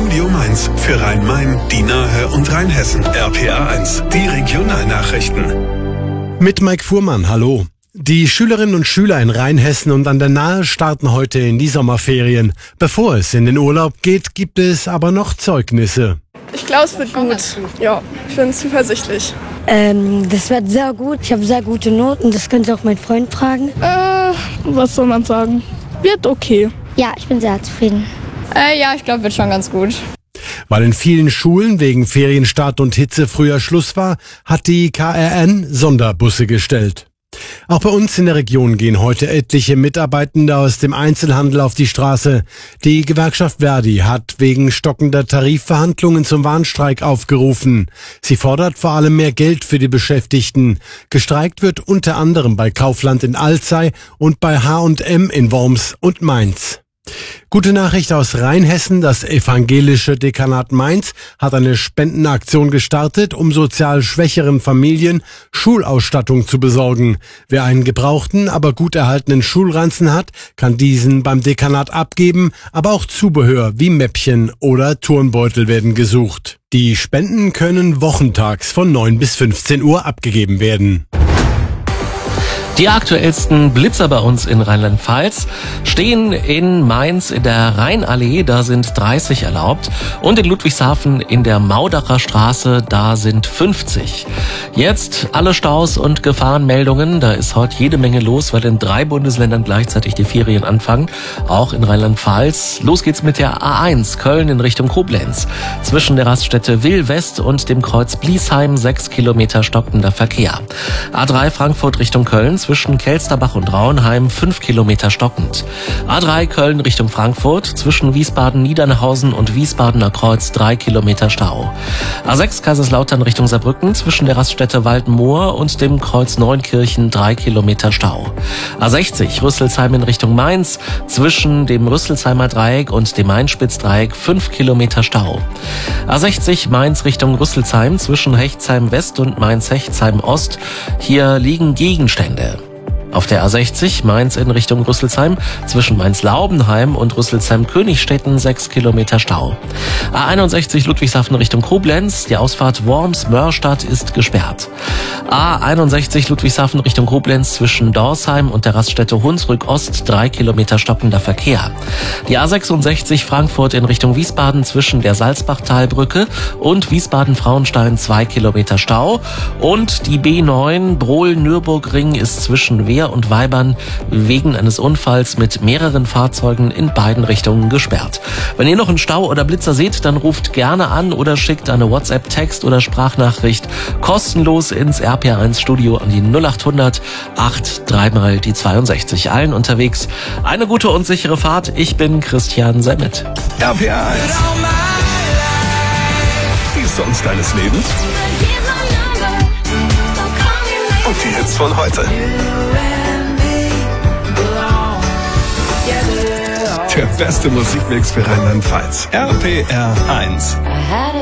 MDO Mainz für Rhein-Main, die Nahe und Rheinhessen. RPA1, die Regionalnachrichten. Mit Mike Fuhrmann, hallo. Die Schülerinnen und Schüler in Rheinhessen und an der Nahe starten heute in die Sommerferien. Bevor es in den Urlaub geht, gibt es aber noch Zeugnisse. Ich glaube, es wird gut. Ja, ich bin zuversichtlich. Das wird sehr gut. Ich habe sehr gute Noten. Das können Sie auch meinen Freund fragen. Was soll man sagen? Wird okay. Ja, ich bin sehr zufrieden. Ja, ich glaube, wird schon ganz gut. Weil in vielen Schulen wegen Ferienstart und Hitze früher Schluss war, hat die KRN Sonderbusse gestellt. Auch bei uns in der Region gehen heute etliche Mitarbeitende aus dem Einzelhandel auf die Straße. Die Gewerkschaft Verdi hat wegen stockender Tarifverhandlungen zum Warnstreik aufgerufen. Sie fordert vor allem mehr Geld für die Beschäftigten. Gestreikt wird unter anderem bei Kaufland in Alzey und bei H&M in Worms und Mainz. Gute Nachricht aus Rheinhessen, das evangelische Dekanat Mainz hat eine Spendenaktion gestartet, um sozial schwächeren Familien Schulausstattung zu besorgen. Wer einen gebrauchten, aber gut erhaltenen Schulranzen hat, kann diesen beim Dekanat abgeben, aber auch Zubehör wie Mäppchen oder Turnbeutel werden gesucht. Die Spenden können wochentags von 9 bis 15 Uhr abgegeben werden. Die aktuellsten Blitzer bei uns in Rheinland-Pfalz stehen in Mainz in der Rheinallee, da sind 30 erlaubt, und in Ludwigshafen in der Maudacher Straße, da sind 50. Jetzt alle Staus und Gefahrenmeldungen, da ist heute jede Menge los, weil in 3 Bundesländern gleichzeitig die Ferien anfangen, auch in Rheinland-Pfalz. Los geht's mit der A1 Köln in Richtung Koblenz. Zwischen der Raststätte Will-West und dem Kreuz Bliesheim 6 Kilometer stockender Verkehr. A3 Frankfurt Richtung Köln. Zwischen Kelsterbach und Rauenheim 5 Kilometer stockend. A3 Köln Richtung Frankfurt, zwischen Wiesbaden-Niedernhausen und Wiesbadener Kreuz 3 Kilometer Stau. A6 Kaiserslautern Richtung Saarbrücken, zwischen der Raststätte Waldmoor und dem Kreuz Neunkirchen 3 Kilometer Stau. A60 Rüsselsheim in Richtung Mainz, zwischen dem Rüsselsheimer Dreieck und dem Mainspitzdreieck 5 Kilometer Stau. A60 Mainz Richtung Rüsselsheim, zwischen Hechtsheim West und Mainz-Hechtsheim Ost, hier liegen Gegenstände. Auf der A60 Mainz in Richtung Rüsselsheim, zwischen Mainz-Laubenheim und Rüsselsheim-Königstetten 6 Kilometer Stau. A61 Ludwigshafen Richtung Koblenz, die Ausfahrt Worms-Mörstadt ist gesperrt. A61 Ludwigshafen Richtung Koblenz, zwischen Dorsheim und der Raststätte Hunsrück Ost 3 Kilometer stockender Verkehr. Die A66 Frankfurt in Richtung Wiesbaden, zwischen der Salzbachtalbrücke und Wiesbaden-Frauenstein 2 Kilometer Stau. Und die B9 Brohl-Nürburgring ist zwischen Wehr und Weibern wegen eines Unfalls mit mehreren Fahrzeugen in beiden Richtungen gesperrt. Wenn ihr noch einen Stau oder Blitzer seht, dann ruft gerne an oder schickt eine WhatsApp, Text oder Sprachnachricht kostenlos ins RPA1 Studio an die 0800 83 mal die 62. Allen unterwegs eine gute und sichere Fahrt. Ich bin Christian Semmet. RPA1. Die Songs deines Lebens. Und die Hits von heute. Der beste Musikmix für Rheinland-Pfalz. RPR1.